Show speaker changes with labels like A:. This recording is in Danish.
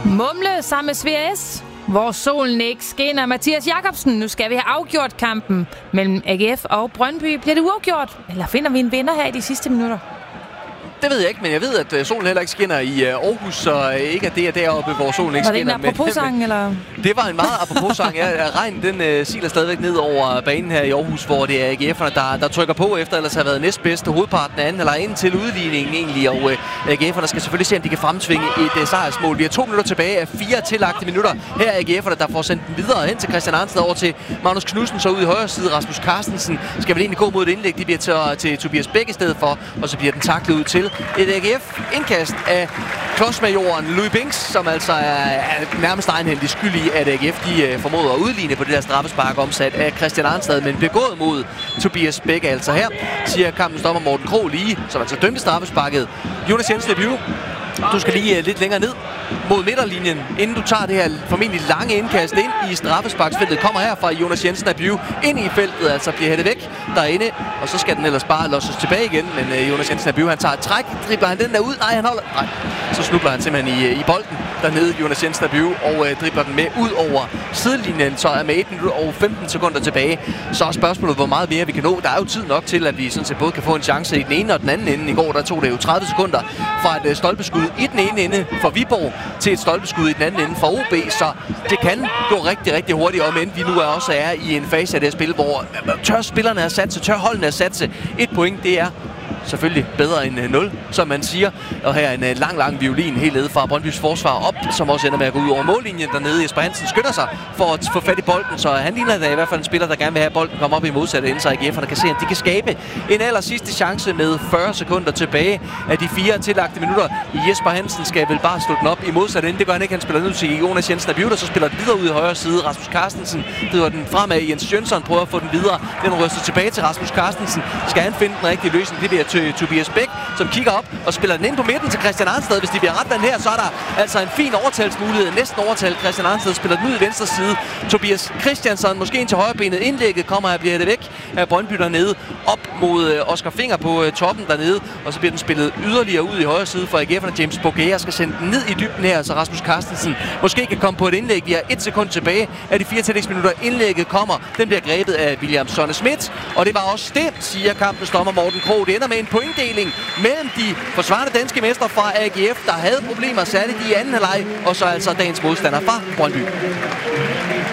A: Mumle sammen med Svea S, hvor solen ikke skinner. Mathias Jakobsen, nu skal vi have afgjort kampen mellem AGF og Brøndby. Bliver det uafgjort, eller finder vi en vinder her i de sidste minutter?
B: Det ved jeg ikke, men jeg ved, at solen heller ikke skinner i Aarhus, så ikke at det er deroppe, hvor solen ikke skinner.
A: Var det en apropos-sang, eller?
B: Det var en meget apropos-sang. Regnen den siler stadigvæk ned over banen her i Aarhus, hvor det er AGF'erne, der trykker på efter, ellers har været næstbedste hovedparten af anden, eller ind til udligningen egentlig. Og AGF'erne skal selvfølgelig se, om de kan fremtvinge et sejrsmål. Vi har 2 minutter tilbage af 4 tillagte minutter. Her er AGF'erne, der får sendt den videre hen til Christian Arnsted over til Magnus Knudsen, så ud i højre side. Rasmus Carstensen skal vel egentlig gå mod et indlæg. De bliver til Tobias Bæk i stedet for, og så bliver den taklet ud til et AGF-indkast af klodsmajoren Louis Binks, som altså er nærmest egenhændigt skyld i, at AGF de formåede at udligne på det der straffespark omsat af Christian Arnsted, men begået mod Tobias Bæk. Altså her siger kampens dommer Morten Krog lige, som altså dømte straffesparket. Jonas Jensen Lebyv, du skal lige lidt længere ned mod midterlinjen, inden du tager det her formentlig lange indkast ind i straffesparksfeltet. Kommer her fra Jonas Jensen Lebyv ind i feltet, altså bliver hættet væk derinde, og så skal den ellers bare losses tilbage igen. Men Jonas Jensen Lebyv, han tager et træk, dribler han den der ud? Nej, han holder. Nej, så snubler han simpelthen i bolden dernede, Jonas Jensen Lebyv, og dribler den med ud over sidelinjen, så er med 1 minut og 15 sekunder tilbage. Så er spørgsmålet, hvor meget mere vi kan nå. Der er jo tid nok til, at vi sådan set både kan få en chance i den ene og den anden ende. I går der tog det jo 30 sekunder fra et stolpeskud i den ene ende for Viborg til et stolpeskud i den anden ende for OB, så det kan gå rigtig, rigtig hurtigt, om end vi nu også er i en fase af det spil, hvor tør spillerne er satse, tør holdene er satse. 1 point, det er selvfølgelig bedre end 0, som man siger. Og her en lang violin helt nede fra Brøndbys forsvar op, som også ender med at gå ud over mållinjen dernede. Jesper Hansen skynder sig for at få fat i bolden, så han ligner da i hvert fald en spiller, der gerne vil have bolden, komme op i modsatte ende, så AGF'erne kan se, at de kan skabe en aller sidste chance med 40 sekunder tilbage af de 4 tillagte minutter. Jesper Hansen skal vel bare slå den op i modsatte ende. Det gør han ikke, han spiller ned til Jonas Jensen Lebyv, der så spiller den videre ud i højre side. Rasmus Carstensen driver den fremad. Jens Jønsson prøver at få den videre. Den ryster tilbage til Rasmus Carstensen. Skal han finde den rigtige løsning? Det bliver til Tobias Bæk, som kigger op og spiller den ind på midten til Christian Arnsted. Hvis de bliver ret den her, så er der altså en fin overtalsmulighed. Næsten overtalt. Christian Arnsted spiller den ud i venstre side. Tobias Christiansen måske ind til højrebenet. Indlægget kommer og bliver det væk af Brøndby dernede. Op mod Oscar Finger på toppen dernede. Og så bliver den spillet yderligere ud i højre side for AGF'erne. James Boguer skal sende den ned i dybden her, så Rasmus Carstensen måske kan komme på et indlæg. Vi har 1 sekund tilbage af de 4 tillægsminutter. Indlægget kommer. Den bliver grebet af William Sonne Schmidt. Og det var også det, siger kampens dommer Morten Krog. Det ender med en pointdeling mellem de forsvarende danske mestre fra AGF, der havde problemer særligt i anden halvleg, og så altså dagens modstander fra Brøndby.